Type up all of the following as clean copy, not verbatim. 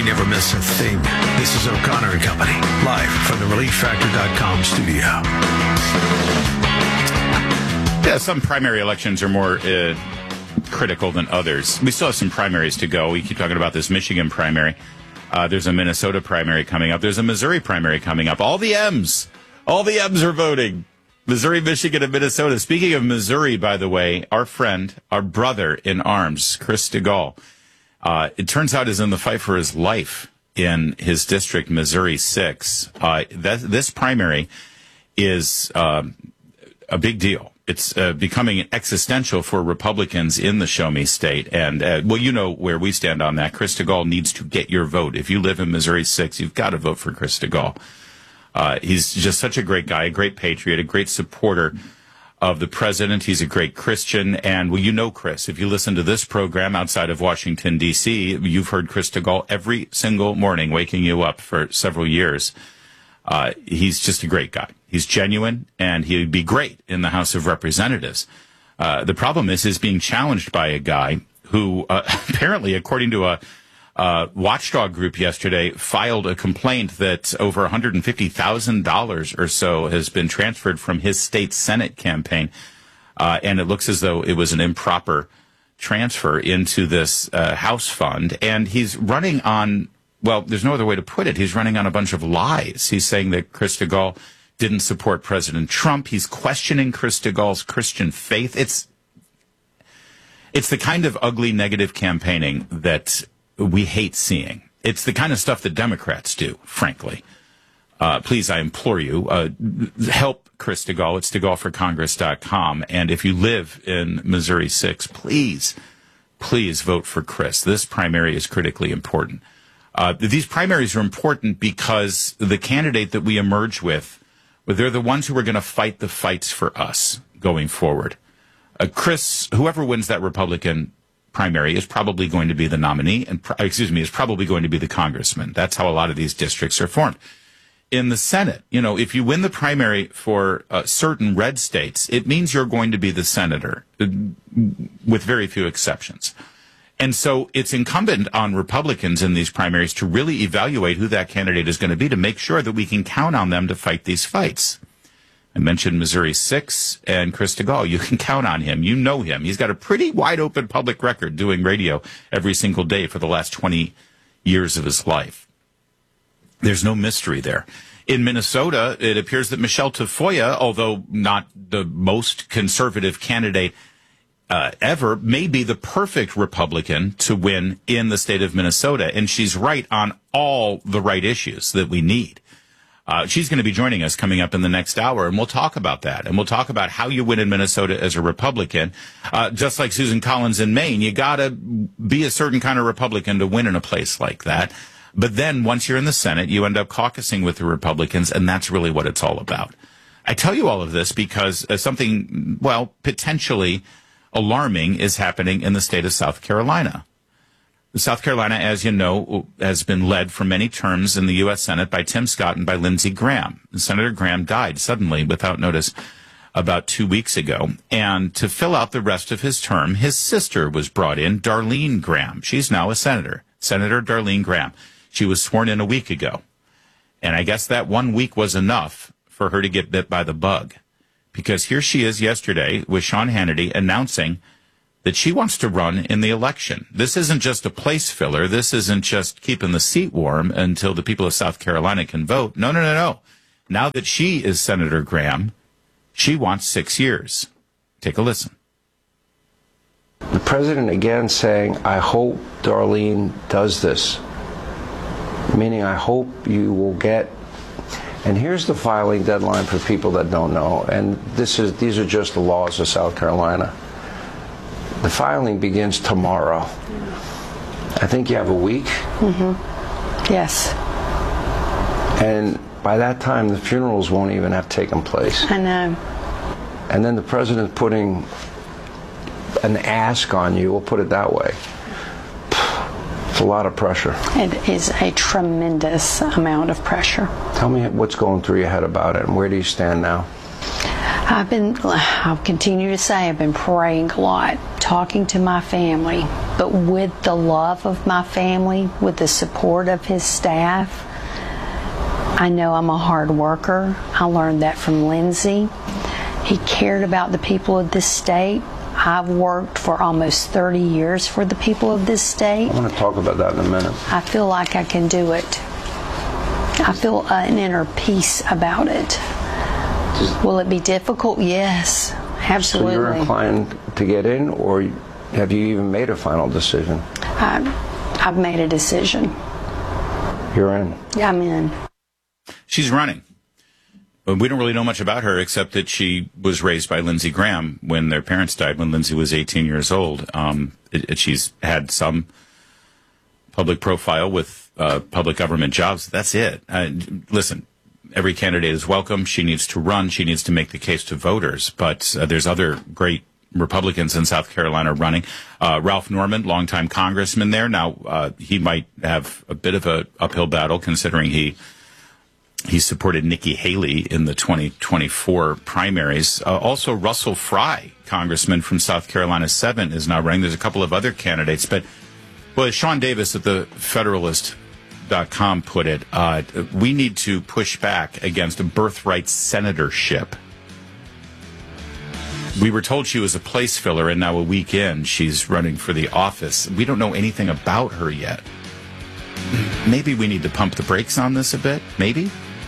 we never miss a thing. This is O'Connor and Company, live from the ReliefFactor.com studio. Yeah, some primary elections are more critical than others. We still have some primaries to go. We keep talking about this Michigan primary. There's a Minnesota primary coming up. There's a Missouri primary coming up. All the M's are voting. Missouri, Michigan, and Minnesota. Speaking of Missouri, by the way, our friend, our brother in arms, Chris DeGaulle, it turns out is in the fight for his life in his district, Missouri 6. This primary is a big deal. It's becoming existential for Republicans in the Show Me State. And, well, you know where we stand on that. Chris DeGaulle needs to get your vote. If you live in Missouri 6, you've got to vote for Chris DeGaulle. He's just such a great guy, a great patriot, a great supporter of the president. He's a great Christian. And, well, you know Chris. If you listen to this program outside of Washington, D.C., you've heard Chris DeGaulle every single morning waking you up for several years. He's just a great guy. He's genuine, and he'd be great in the House of Representatives. The problem is he's being challenged by a guy who apparently, according to a watchdog group yesterday, filed a complaint that over $150,000 or so has been transferred from his state Senate campaign. And it looks as though it was an improper transfer into this House fund. And he's running on, well, there's no other way to put it. He's running on a bunch of lies. He's saying that Chris DeGaulle didn't support President Trump. He's questioning Chris DeGaulle's Christian faith. It's the kind of ugly, negative campaigning that we hate seeing. It's the kind of stuff that Democrats do, frankly. Please, I implore you, help Chris DeGaulle. It's DeGaulle4Congress.com. And if you live in Missouri 6, please vote for Chris. This primary is critically important. These primaries are important because the candidate that we emerge with, they're the ones who are going to fight the fights for us going forward. Chris, whoever wins that Republican primary is probably going to be the nominee, and is probably going to be the congressman. That's how a lot of these districts are formed. In the Senate, if you win the primary for certain red states, it means you're going to be the senator, with very few exceptions. And so it's incumbent on Republicans in these primaries to really evaluate who that candidate is going to be, to make sure that we can count on them to fight these fights. I mentioned Missouri 6 and Chris DeGaulle. You can count on him. You know him. He's got a pretty wide open public record doing radio every single day for the last 20 years of his life. There's no mystery there. In Minnesota, it appears that Michelle Tafoya, although not the most conservative candidate ever, may be the perfect Republican to win in the state of Minnesota. And she's right on all the right issues that we need. She's going to be joining us coming up in the next hour, and we'll talk about that. And we'll talk about how you win in Minnesota as a Republican. Just like Susan Collins in Maine, you got to be a certain kind of Republican to win in a place like that. But then once you're in the Senate, you end up caucusing with the Republicans, and that's really what it's all about. I tell you all of this because something, potentially alarming is happening in the state of South Carolina. South Carolina, as you know, has been led for many terms in the U.S. Senate by Tim Scott and by Lindsey Graham. Senator Graham died suddenly without notice about 2 weeks ago. And to fill out the rest of his term, his sister was brought in, Darlene Graham. She's now a senator, Senator Darlene Graham. She was sworn in a week ago. And I guess that 1 week was enough for her to get bit by the bug. Because here she is yesterday with Sean Hannity announcing that she wants to run in the election. This isn't just a place filler. This isn't just keeping the seat warm until the people of South Carolina can vote. No. Now that she is Senator Graham, she wants 6 years. Take a listen. The president again saying, I hope Darlene does this. Meaning, I hope you will get, and here's the filing deadline for people that don't know, and these are just the laws of South Carolina. The filing begins tomorrow. I think you have a week. Mm-hmm. Yes. And by that time, the funerals won't even have taken place. I know. And then the president's putting an ask on you, we'll put it that way. It's a lot of pressure. It is a tremendous amount of pressure. Tell me what's going through your head about it, and where do you stand now? I'll continue to say I've been praying a lot, talking to my family, but with the love of my family, with the support of his staff. I know I'm a hard worker. I learned that from Lindsey. He cared about the people of this state. I've worked for almost 30 years for the people of this state. I want to talk about that in a minute. I feel like I can do it. I feel an inner peace about it. Will it be difficult? Yes, absolutely. So you're inclined to get in, or have you even made a final decision? I've made a decision. You're in? Yeah, I'm in. She's running. We don't really know much about her except that she was raised by Lindsey Graham when their parents died when Lindsey was 18 years old. She's had some public profile with public government jobs. That's it. Listen, every candidate is welcome. She needs to run. She needs to make the case to voters. But there's other great Republicans in South Carolina running. Ralph Norman, longtime congressman there. Now, he might have a bit of an uphill battle considering he supported Nikki Haley in the 2024 primaries. Also, Russell Fry, congressman from South Carolina 7, is now running. There's a couple of other candidates. But, well, as Sean Davis at the Federalist.com put it, we need to push back against a birthright senatorship. We were told she was a place filler, and now a week in, she's running for the office. We don't know anything about her yet. Maybe we need to pump the brakes on this a bit. Maybe.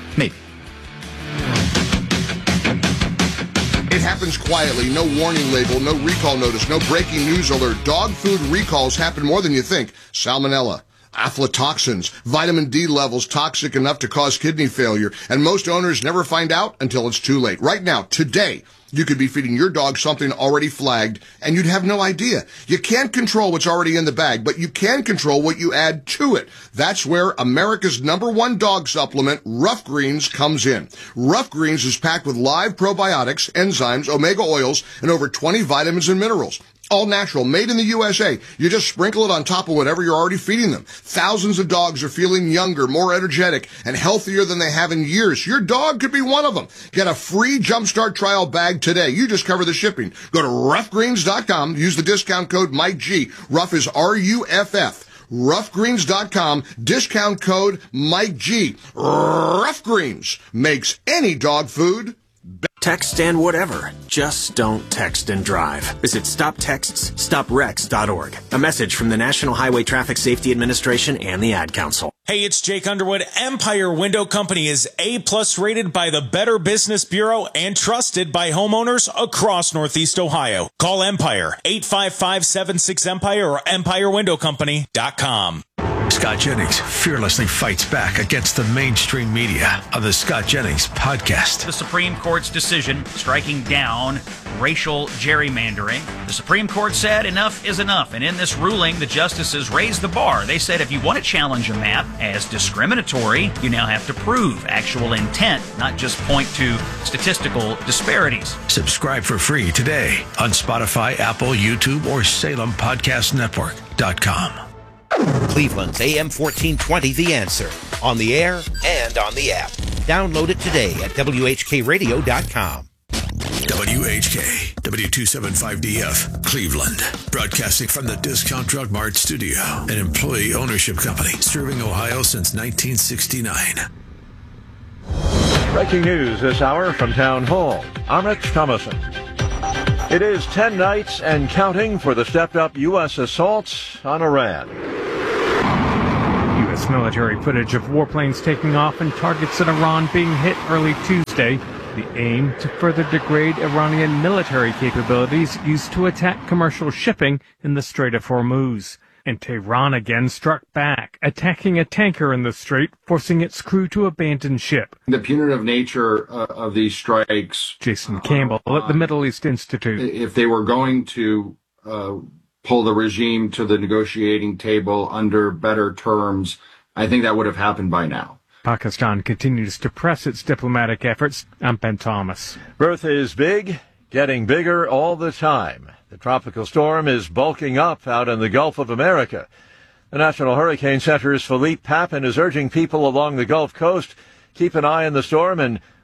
It happens quietly, no warning label, no recall notice, no breaking news alert. Dog food recalls happen more than you think. Salmonella, aflatoxins, vitamin D levels toxic enough to cause kidney failure, and most owners never find out until it's too late. Right now, today, you could be feeding your dog something already flagged, and you'd have no idea. You can't control what's already in the bag, but you can control what you add to it. That's where America's #1 dog supplement, Rough Greens, comes in. Rough Greens is packed with live probiotics, enzymes, omega oils, and over 20 vitamins and minerals. All natural, made in the USA. You just sprinkle it on top of whatever you're already feeding them. Thousands of dogs are feeling younger, more energetic, and healthier than they have in years. Your dog could be one of them. Get a free Jumpstart trial bag today. You just cover the shipping. Go to roughgreens.com. Use the discount code Mike G. Rough is RUFF. Roughgreens.com. Discount code Mike G. Rough Greens makes any dog food better. Text and whatever. Just don't text and drive. Visit StopTextsStopWrecks.org. A message from the National Highway Traffic Safety Administration and the Ad Council. Hey, it's Jake Underwood. Empire Window Company is A+ rated by the Better Business Bureau and trusted by homeowners across Northeast Ohio. Call Empire, 855-76-EMPIRE or EmpireWindowCompany.com. Scott Jennings fearlessly fights back against the mainstream media on the Scott Jennings podcast. The Supreme Court's decision striking down racial gerrymandering. The Supreme Court said enough is enough, and in this ruling, the justices raised the bar. They said if you want to challenge a map as discriminatory, you now have to prove actual intent, not just point to statistical disparities. Subscribe for free today on Spotify, Apple, YouTube, or SalemPodcastNetwork.com. Cleveland's AM 1420 The Answer. On the air and on the app. Download it today at WHKRadio.com. WHK, W275DF, Cleveland. Broadcasting from the Discount Drug Mart studio. An employee ownership company serving Ohio since 1969. Breaking news this hour from Town Hall. I'm Rich Thomason. It is 10 nights and counting for the stepped-up U.S. assaults on Iran. U.S. military footage of warplanes taking off and targets in Iran being hit early Tuesday. The aim to further degrade Iranian military capabilities used to attack commercial shipping in the Strait of Hormuz. And Tehran again struck back, attacking a tanker in the strait, forcing its crew to abandon ship. The punitive nature of these strikes. Jason Campbell at the Middle East Institute. If they were going to pull the regime to the negotiating table under better terms, I think that would have happened by now. Pakistan continues to press its diplomatic efforts. I'm Ben Thomas. Bertha is big, getting bigger all the time. The tropical storm is bulking up out in the Gulf of America. The National Hurricane Center's Philippe Papin is urging people along the Gulf Coast keep an eye on the storm and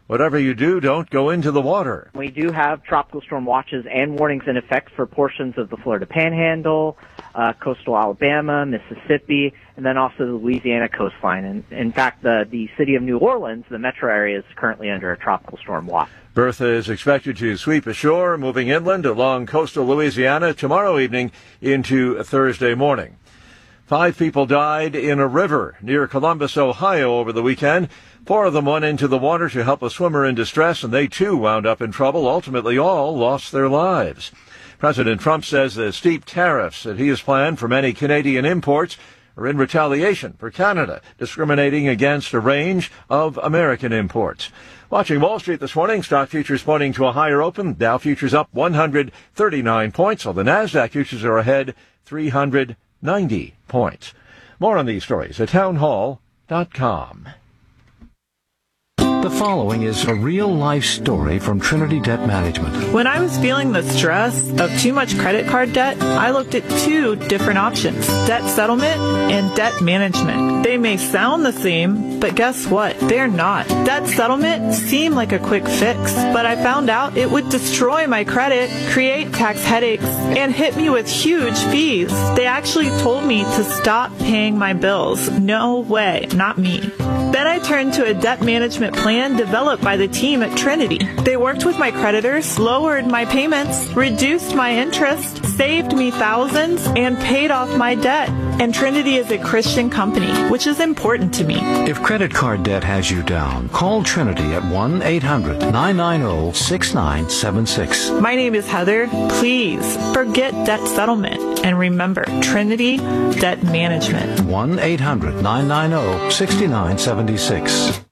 Whatever you do, don't go into the water. We do have tropical storm watches and warnings in effect for portions of the Florida Panhandle, coastal Alabama, Mississippi, and then also the Louisiana coastline. And in fact, the city of New Orleans, the metro area, is currently under a tropical storm watch. Bertha is expected to sweep ashore, moving inland along coastal Louisiana tomorrow evening into Thursday morning. 5 people died in a river near Columbus, Ohio over the weekend. 4 of them went into the water to help a swimmer in distress, and they too wound up in trouble. Ultimately, all lost their lives. President Trump says the steep tariffs that he has planned for many Canadian imports are in retaliation for Canada discriminating against a range of American imports. Watching Wall Street this morning, stock futures pointing to a higher open. Dow futures up 139 points, while the NASDAQ futures are ahead 390 points. More on these stories at townhall.com. The following is a real-life story from Trinity Debt Management. When I was feeling the stress of too much credit card debt, I looked at 2 different options, debt settlement and debt management. They may sound the same, but guess what? They're not. Debt settlement seemed like a quick fix, but I found out it would destroy my credit, create tax headaches, and hit me with huge fees. They actually told me to stop paying my bills. No way, not me. Then I turned to a debt management plan developed by the team at Trinity. They worked with my creditors, lowered my payments, reduced my interest, saved me thousands, and paid off my debt. And Trinity is a Christian company, which is important to me. If credit card debt has you down, call Trinity at 1-800-990-6976. My name is Heather. Please forget debt settlement and remember Trinity Debt Management. 1-800-990-6976.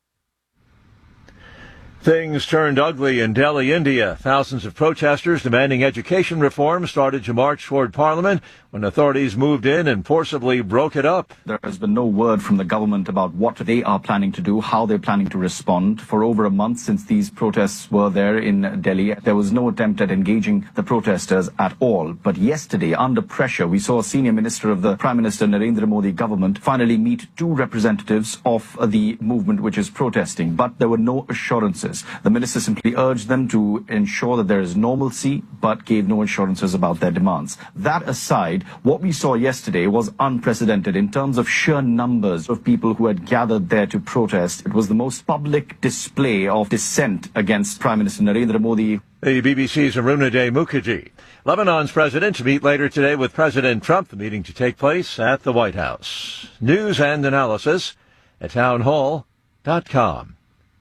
Things turned ugly in Delhi, India. Thousands of protesters demanding education reform started to march toward Parliament when authorities moved in and forcibly broke it up. There has been no word from the government about what they are planning to do, how they're planning to respond. For over a month since these protests were there in Delhi, there was no attempt at engaging the protesters at all. But yesterday, under pressure, we saw a senior minister of the Prime Minister Narendra Modi government finally meet 2 representatives of the movement which is protesting. But there were no assurances. The minister simply urged them to ensure that there is normalcy, but gave no assurances about their demands. That aside, what we saw yesterday was unprecedented in terms of sheer numbers of people who had gathered there to protest. It was the most public display of dissent against Prime Minister Narendra Modi. The BBC's Arunadeh Mukherjee. Lebanon's president to meet later today with President Trump, the meeting to take place at the White House. News and analysis at townhall.com.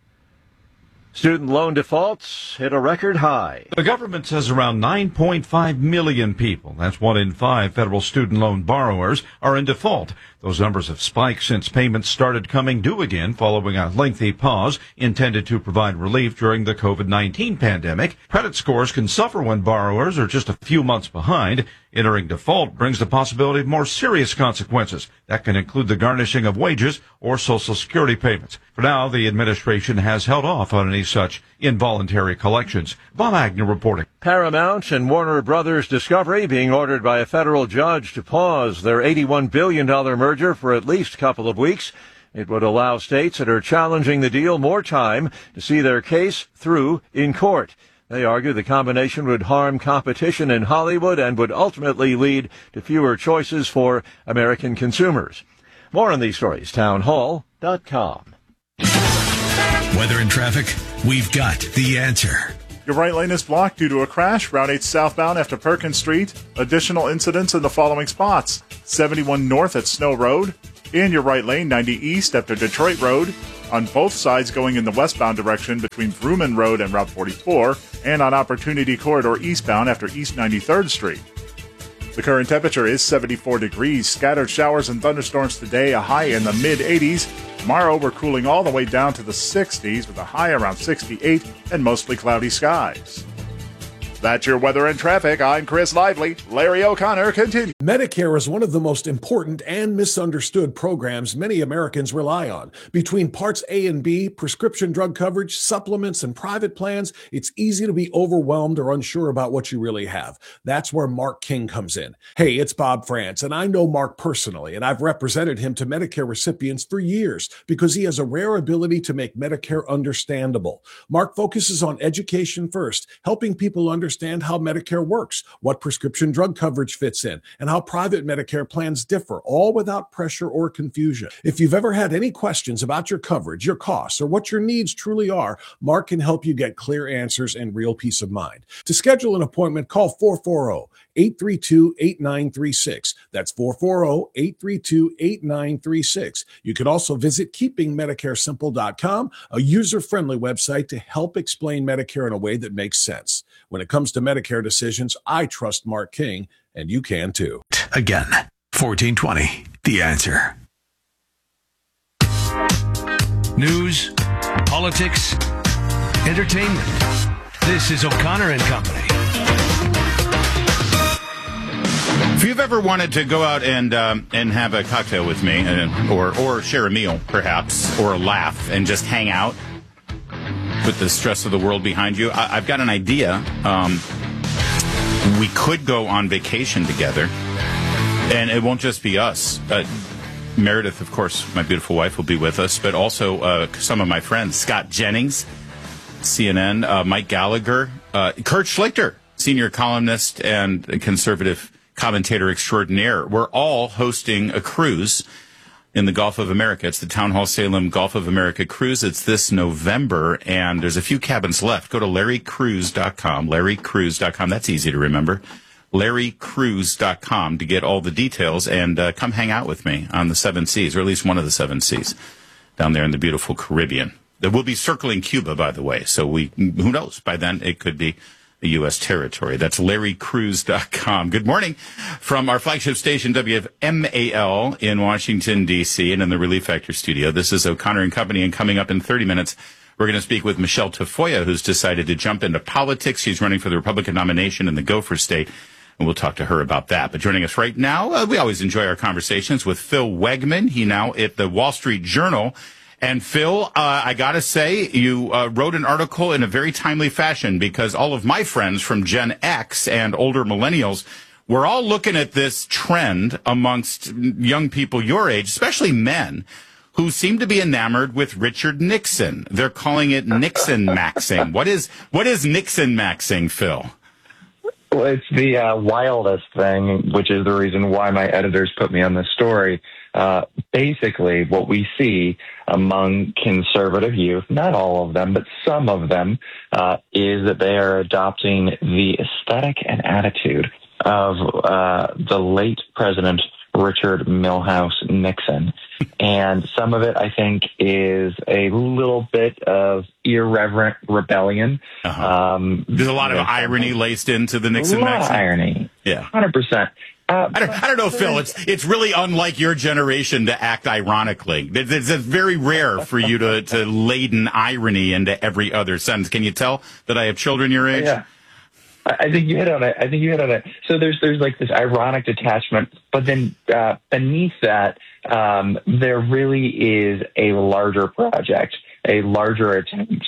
Student loan defaults hit a record high. The government says around 9.5 million people, that's 1 in 5 federal student loan borrowers, are in default. Those numbers have spiked since payments started coming due again following a lengthy pause intended to provide relief during the COVID-19 pandemic. Credit scores can suffer when borrowers are just a few months behind. Entering default brings the possibility of more serious consequences. That can include the garnishing of wages or Social Security payments. For now, the administration has held off on any such involuntary collections. Bob Agnew reporting. Paramount and Warner Brothers Discovery being ordered by a federal judge to pause their $81 billion merger for at least a couple of weeks. It would allow states that are challenging the deal more time to see their case through in court. They argue the combination would harm competition in Hollywood and would ultimately lead to fewer choices for American consumers. More on these stories, townhall.com. Weather and traffic, we've got the answer. Your right lane is blocked due to a crash. Route 8 southbound after Perkins Street. Additional incidents in the following spots. 71 north at Snow Road. In your right lane, 90 east after Detroit Road. On both sides going in the westbound direction between Vrooman Road and Route 44. And on Opportunity Corridor eastbound after East 93rd Street. The current temperature is 74 degrees. Scattered showers and thunderstorms today, a high in the mid-80s. Tomorrow, we're cooling all the way down to the 60s with a high around 68 and mostly cloudy skies. That's your weather and traffic. I'm Chris Lively. Larry O'Connor continues. Medicare is one of the most important and misunderstood programs many Americans rely on. Between Parts A and B, prescription drug coverage, supplements, and private plans, it's easy to be overwhelmed or unsure about what you really have. That's where Mark King comes in. Hey, it's Bob France, and I know Mark personally, and I've represented him to Medicare recipients for years because he has a rare ability to make Medicare understandable. Mark focuses on education first, helping people understand how Medicare works, what prescription drug coverage fits in, and how private Medicare plans differ, all without pressure or confusion. If you've ever had any questions about your coverage, your costs, or what your needs truly are, Mark can help you get clear answers and real peace of mind. To schedule an appointment, call 440-832-8936. That's 440-832-8936. You can also visit keepingmedicaresimple.com, a user-friendly website to help explain Medicare in a way that makes sense. When it comes to Medicare decisions, I trust Mark King, and you can too. Again, 1420, The Answer. News, politics, entertainment. This is O'Connor and Company. If you've ever wanted to go out and have a cocktail with me, or share a meal, perhaps, or a laugh, and just hang out, put the stress of the world behind you, I've got an idea. We could go on vacation together, and it won't just be us. Meredith, of course, my beautiful wife, will be with us, but also some of my friends, Scott Jennings, CNN, Mike Gallagher, Kurt Schlichter, senior columnist and conservative commentator extraordinaire. We're all hosting a cruise in the Gulf of America. It's the Town Hall Salem Gulf of America cruise. It's this November, and there's a few cabins left. Go to larrycruise.com, larrycruise.com. That's easy to remember. larrycruise.com to get all the details, and come hang out with me on the seven seas, or at least one of the seven seas, down there in the beautiful Caribbean. We'll be circling Cuba, by the way, so who knows? By then, it could be the U.S. territory. That's larrycruise.com. Good morning from our flagship station, WMAL, in Washington, D.C., and in the Relief Factor studio. This is O'Connor and Company, and coming up in 30 minutes, we're going to speak with Michelle Tafoya, who's decided to jump into politics. She's running for the Republican nomination in the Gopher State, and we'll talk to her about that. But joining us right now, we always enjoy our conversations with Phil Wegman. He now at the Wall Street Journal. And Phil, I got to say, you wrote an article in a very timely fashion, because all of my friends from Gen X and older millennials, we're all looking at this trend amongst young people your age, especially men, who seem to be enamored with Richard Nixon. They're calling it Nixon maxing. What is Nixon maxing, Phil? Well, it's the wildest thing, which is the reason why my editors put me on this story. Basically, what we see among conservative youth, not all of them, but some of them, is that they are adopting the aesthetic and attitude of the late President Richard Milhous Nixon. And some of it, I think, is a little bit of irreverent rebellion. There's a lot of irony laced into the Nixon maxing. A lot of irony. Yeah. 100%. I don't know, Phil. It's really unlike your generation to act ironically. It's very rare for you to laden irony into every other sentence. Can you tell that I have children your age? Yeah. I think you hit on it. So there's like this ironic detachment, but then beneath that, there really is a larger project, a larger attempt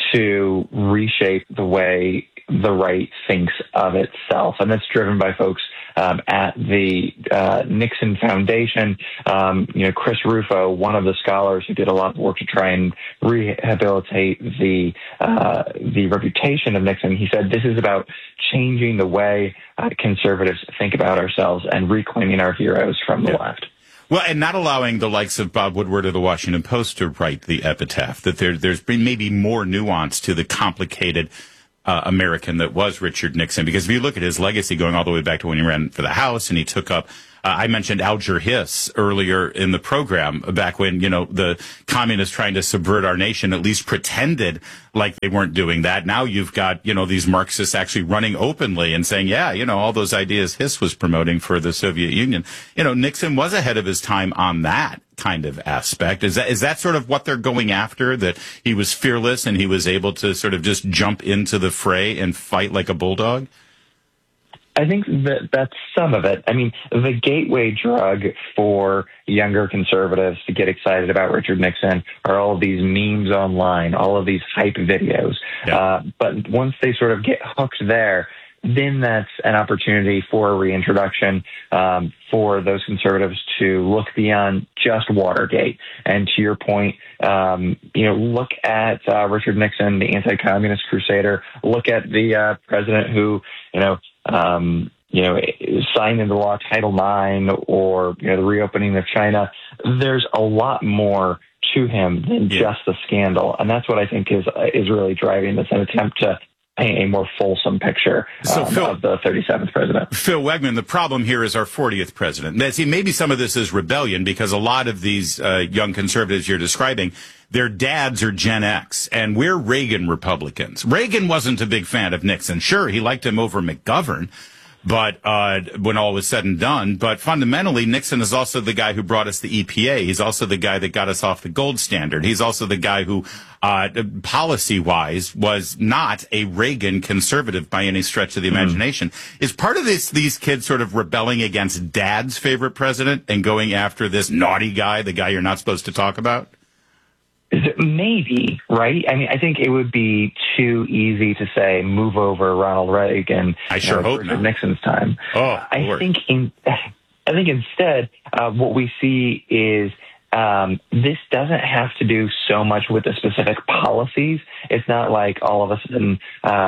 to reshape the way the right thinks of itself, and that's driven by folks at the Nixon Foundation. Chris Rufo, one of the scholars who did a lot of work to try and rehabilitate the reputation of Nixon, he said this is about changing the way conservatives think about ourselves and reclaiming our heroes from the left. Well, and not allowing the likes of Bob Woodward of the Washington Post to write the epitaph, that there's been maybe more nuance to the complicated American that was Richard Nixon. Because if you look at his legacy going all the way back to when he ran for the House and he took up, I mentioned Alger Hiss earlier in the program, back when, the communists trying to subvert our nation at least pretended like they weren't doing that. Now you've got, these Marxists actually running openly and saying, all those ideas Hiss was promoting for the Soviet Union. Nixon was ahead of his time on that kind of aspect. Is that sort of what they're going after, that he was fearless and he was able to sort of just jump into the fray and fight like a bulldog? I think that's some of it. I mean, the gateway drug for younger conservatives to get excited about Richard Nixon are all of these memes online, all of these hype videos. Yeah. But once they sort of get hooked there, then that's an opportunity for a reintroduction for those conservatives to look beyond just Watergate. And to your point, look at Richard Nixon, the anti-communist crusader. Look at the president who, signed into law Title IX or the reopening of China. There's a lot more to him than just the scandal, and that's what I think is really driving this, an attempt to paint a more fulsome picture of the 37th president. Phil Wegman, the problem here is our 40th president. See, maybe some of this is rebellion because a lot of these young conservatives you're describing, their dads are Gen X, and we're Reagan Republicans. Reagan wasn't a big fan of Nixon. Sure, he liked him over McGovern, but when all was said and done. But fundamentally, Nixon is also the guy who brought us the EPA. He's also the guy that got us off the gold standard. He's also the guy who, policy-wise, was not a Reagan conservative by any stretch of the imagination. Is part of this these kids sort of rebelling against dad's favorite president and going after this naughty guy, the guy you're not supposed to talk about? Maybe, right? I mean, I think it would be too easy to say move over Ronald Reagan. I sure hope Richard not. Nixon's time. Oh, I think instead what we see is this doesn't have to do so much with the specific policies. It's not like all of a sudden,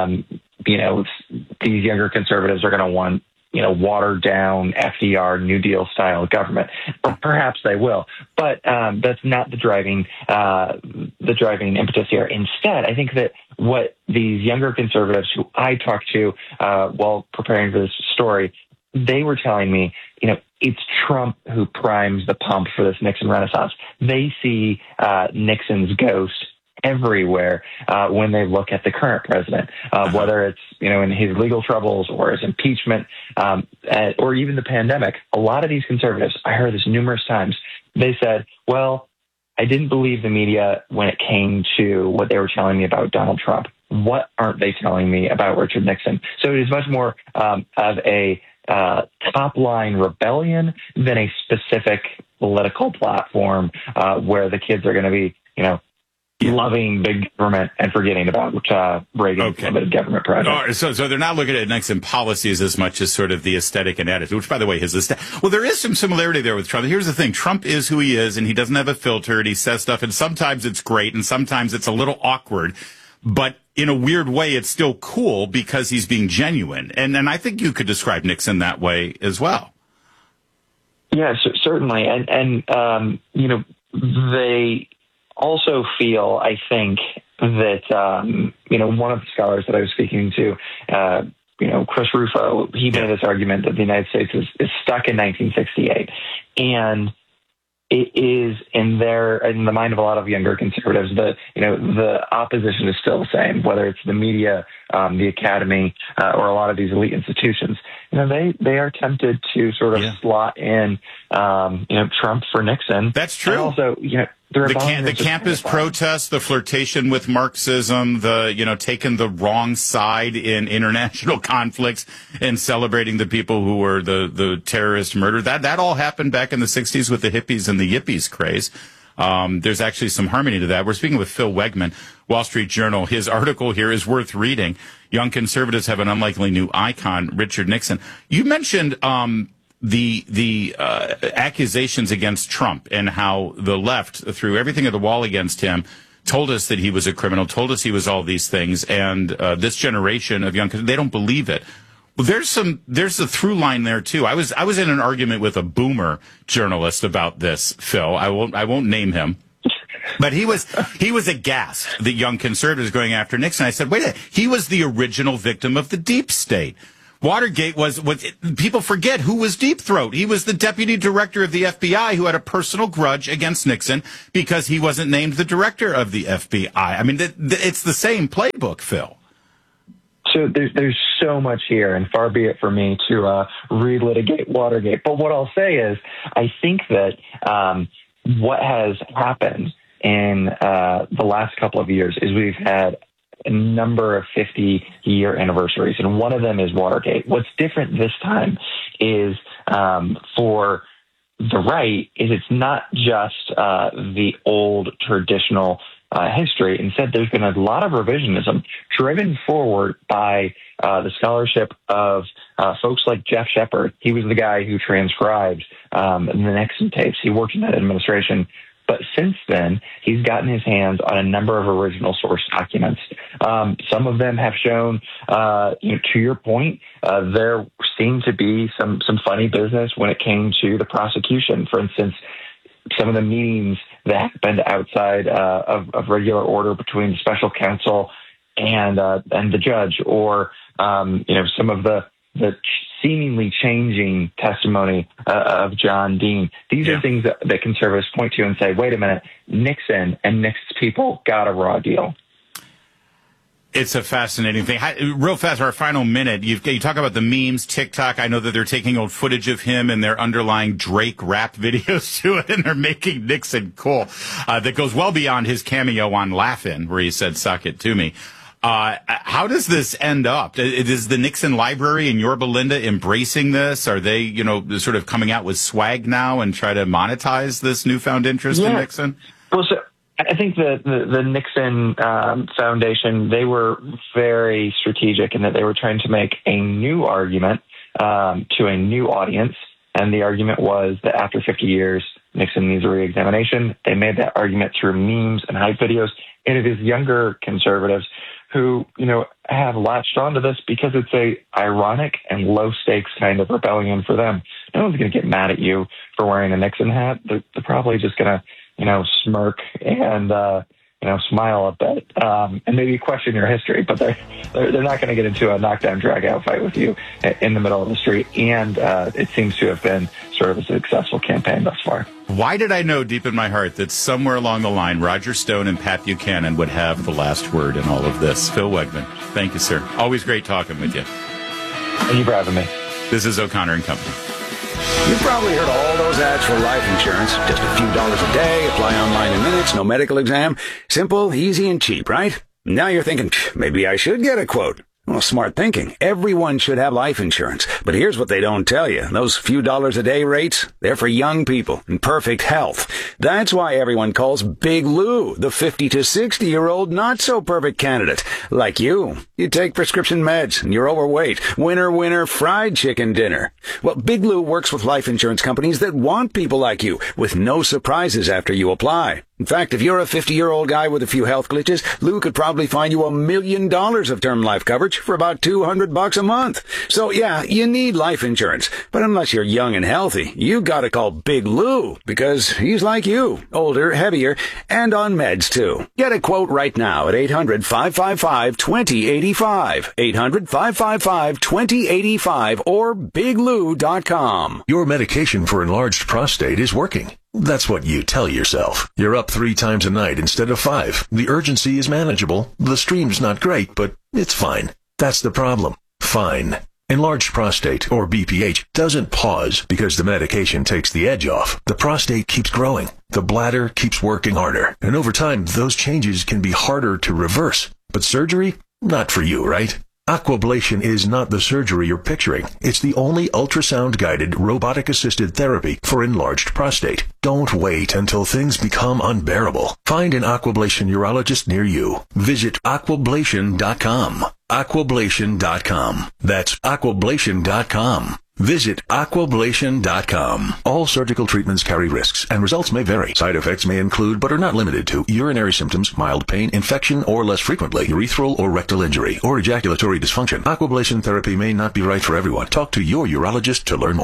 these younger conservatives are going to want watered down FDR New Deal style government. Or perhaps they will, but that's not the driving impetus here. Instead, I think that what these younger conservatives who I talked to while preparing for this story, they were telling me, it's Trump who primes the pump for this Nixon renaissance. They see Nixon's ghost everywhere when they look at the current president, whether it's in his legal troubles or his impeachment or even the pandemic. A lot of these conservatives, I heard this numerous times, they said, well, I didn't believe the media when it came to what they were telling me about Donald Trump. What aren't they telling me about Richard Nixon? So it is much more of a top-line rebellion than a specific political platform where the kids are going to be, loving big government and forgetting about Reagan's limited government project. All right, so they're not looking at Nixon policies as much as sort of the aesthetic and attitude, which, by the way, well, there is some similarity there with Trump. Here's the thing. Trump is who he is, and he doesn't have a filter, and he says stuff, and sometimes it's great, and sometimes it's a little awkward. But in a weird way, it's still cool because he's being genuine. And I think you could describe Nixon that way as well. Yeah, certainly. And they also feel, I think, that, one of the scholars that I was speaking to, Chris Rufo, he made this argument that the United States is stuck in 1968. And it is in the mind of a lot of younger conservatives that, the opposition is still the same, whether it's the media, the academy, or a lot of these elite institutions. They are tempted to sort of slot in, Trump for Nixon. That's true. And also, the campus protests, the flirtation with Marxism, taking the wrong side in international conflicts and celebrating the people who were the terrorist murder. That all happened back in the 60s with the hippies and the yippies craze. There's actually some harmony to that. We're speaking with Phil Wegman, Wall Street Journal. His article here is worth reading. Young conservatives have an unlikely new icon, Richard Nixon. You mentioned the accusations against Trump and how the left threw everything at the wall against him, told us that he was a criminal, told us he was all these things, and this generation of young, they don't believe it. Well, there's a through line there too. I was in an argument with a boomer journalist about this, Phil. I won't name him. But he was aghast that young conservatives going after Nixon. I said, wait a minute, he was the original victim of the deep state. Watergate was people forget who was Deep Throat. He was the deputy director of the FBI who had a personal grudge against Nixon because he wasn't named the director of the FBI. I mean, it's the same playbook, Phil. So there's so much here, and far be it for me to relitigate Watergate. But what I'll say is, I think that what has happened in the last couple of years is we've had a number of 50-year anniversaries, and one of them is Watergate. What's different this time is for the right is it's not just the old traditional history. Instead, there's been a lot of revisionism driven forward by the scholarship of folks like Jeff Shepard. He was the guy who transcribed the Nixon tapes. He worked in that administration. But since then, he's gotten his hands on a number of original source documents. Some of them have shown, to your point, there seemed to be some funny business when it came to the prosecution. For instance, some of the meetings that happened outside of regular order between the special counsel and the judge, or some of the seemingly changing testimony of John Dean. These are things that conservatives point to and say, wait a minute, Nixon and Nixon's people got a raw deal. It's a fascinating thing. Real fast, our final minute, you talk about the memes, TikTok. I know that they're taking old footage of him and they're underlying Drake rap videos to it, and they're making Nixon cool. That goes well beyond his cameo on Laugh-In, where he said, "Suck it to me." How does this end up? Is the Nixon Library and Yorba Linda embracing this? Are they, sort of coming out with swag now and try to monetize this newfound interest in Nixon? Well, so I think the Nixon Foundation, they were very strategic in that they were trying to make a new argument to a new audience. And the argument was that after 50 years, Nixon needs a re-examination. They made that argument through memes and hype videos. And it is younger conservatives who, have latched onto this because it's a ironic and low stakes kind of rebellion for them. No one's going to get mad at you for wearing a Nixon hat. They're probably just going to, smirk and, smile a bit, and maybe question your history, but they're not going to get into a knockdown drag out fight with you in the middle of the street. And, it seems to have been sort of a successful campaign thus far. Why did I know deep in my heart that somewhere along the line, Roger Stone and Pat Buchanan would have the last word in all of this? Phil Wegman, thank you, sir. Always great talking with you. Thank you for having me. This is O'Connor and Company. You've probably heard all those ads for life insurance. Just a few dollars a day, apply online in minutes, no medical exam. Simple, easy, and cheap, right? Now you're thinking, maybe I should get a quote. Well, smart thinking. Everyone should have life insurance. But here's what they don't tell you. Those few dollars a day rates, they're for young people in perfect health. That's why everyone calls Big Lou the 50 to 60-year-old not-so-perfect candidate. Like you. You take prescription meds and you're overweight. Winner, fried chicken dinner. Well, Big Lou works with life insurance companies that want people like you with no surprises after you apply. In fact, if you're a 50-year-old guy with a few health glitches, Lou could probably find you $1 million of term life coverage for about $200 a month. So yeah, you need life insurance. But unless you're young and healthy, you gotta call Big Lou because he's like you, older, heavier, and on meds too. Get a quote right now at 800-555-2085. 800-555-2085 or biglou.com. Your medication for enlarged prostate is working. That's what you tell yourself. You're up 3 times a night instead of 5. The urgency is manageable. The stream's not great, but it's fine. That's the problem. Fine. Enlarged prostate, or BPH, doesn't pause because the medication takes the edge off. The prostate keeps growing. The bladder keeps working harder. And over time, those changes can be harder to reverse. But surgery? Not for you, right? Aquablation is not the surgery you're picturing. It's the only ultrasound-guided, robotic-assisted therapy for enlarged prostate. Don't wait until things become unbearable. Find an Aquablation urologist near you. Visit aquablation.com. Aquablation.com. That's aquablation.com. Visit aquablation.com. All surgical treatments carry risks, and results may vary. Side effects may include, but are not limited to, urinary symptoms, mild pain, infection, or less frequently, urethral or rectal injury, or ejaculatory dysfunction. Aquablation therapy may not be right for everyone. Talk to your urologist to learn more.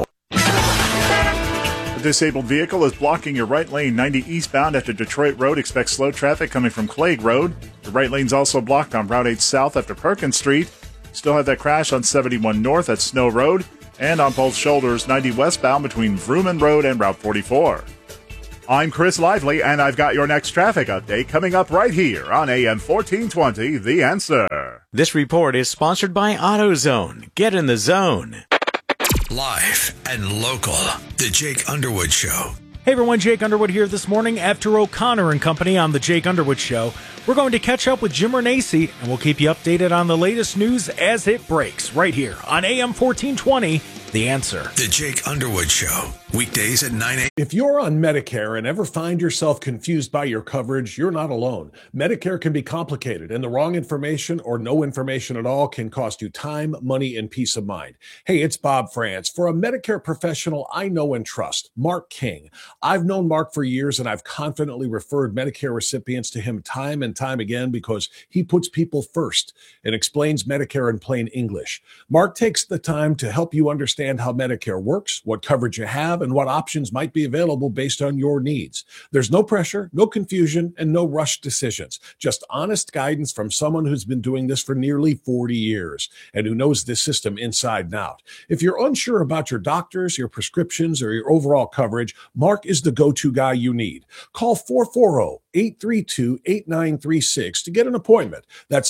A disabled vehicle is blocking your right lane 90 eastbound after Detroit Road. Expect slow traffic coming from Clague Road. The right lane's also blocked on Route 8 south after Perkins Street. Still have that crash on 71 north at Snow Road. And on both shoulders, 90 westbound between Vrooman Road and Route 44. I'm Chris Lively, and I've got your next traffic update coming up right here on AM 1420, The Answer. This report is sponsored by AutoZone. Get in the zone. Live and local. The Jake Underwood Show. Hey everyone, Jake Underwood here this morning after O'Connor and Company on the Jake Underwood Show. We're going to catch up with Jim Renacci, and we'll keep you updated on the latest news as it breaks right here on AM 1420, The Answer. The Jake Underwood Show, weekdays at 9 a.m. If you're on Medicare and ever find yourself confused by your coverage, you're not alone. Medicare can be complicated, and the wrong information or no information at all can cost you time, money, and peace of mind. Hey, it's Bob France. For a Medicare professional I know and trust, Mark King. I've known Mark for years, and I've confidently referred Medicare recipients to him time and time again because he puts people first and explains Medicare in plain English. Mark takes the time to help you understand how Medicare works, what coverage you have, and what options might be available based on your needs. There's no pressure, no confusion, and no rushed decisions. Just honest guidance from someone who's been doing this for nearly 40 years and who knows this system inside and out. If you're unsure about your doctors, your prescriptions, or your overall coverage, Mark is the go-to guy you need. Call 440-832-8936 to get an appointment. That's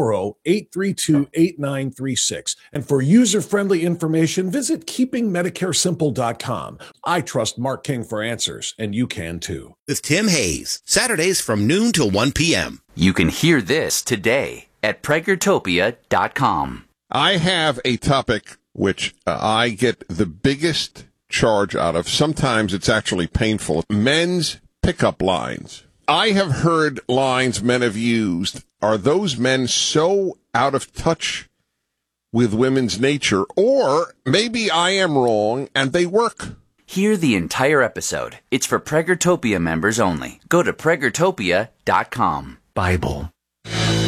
440-832-8936. And for user-friendly information, visit keepingmedicaresimple.com. I trust Mark King for answers, and you can too. With Tim Hayes, Saturdays from noon till 1 p.m. You can hear this today at PragerTopia.com. I have a topic which I get the biggest charge out of. Sometimes it's actually painful. Men's pickup lines. I have heard lines men have used. Are those men so out of touch with women's nature? Or maybe I am wrong and they work. Hear the entire episode. It's for Pragertopia members only. Go to PragerTopia.com. Bible,